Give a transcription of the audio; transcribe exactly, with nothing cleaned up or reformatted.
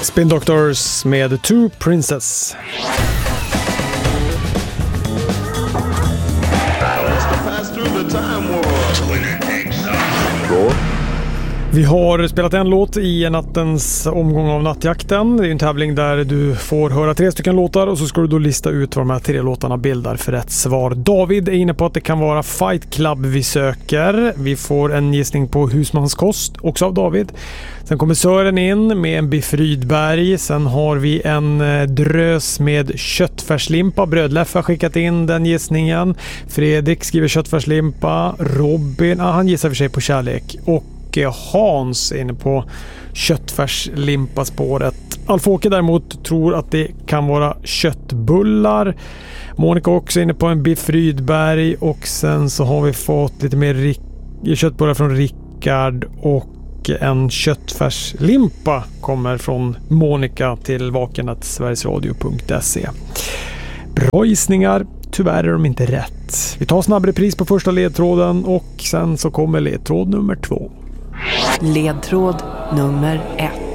Spin Doctors med Two Princess. Vi har spelat en låt i nattens omgång av Nattjakten. Det är en tävling där du får höra tre stycken låtar och så ska du då lista ut vad de här tre låtarna bildar för rätt svar. David är inne på att det kan vara Fight Club vi söker. Vi får en gissning på husmanskost, också av David. Sen kommer Sören in med en Biff Rydberg. Sen har vi en drös med köttfärslimpa. Brödläff har skickat in den gissningen. Fredrik skriver köttfärslimpa. Robin, ah, han gissar för sig på kärlek. Och Hans är inne på köttfärslimpa-spåret. Alf-Åke däremot tror att det kan vara köttbullar. Monica också inne på en Biff Rydberg. Och sen så har vi fått lite mer rik- köttbullar från Rickard. Och en köttfärslimpa kommer från Monica till vakenet sverigesradio punkt se. Bra gissningar. Tyvärr är de inte rätt. Vi tar snabb repris på första ledtråden och sen så kommer ledtråd nummer två. Ledtråd nummer ett.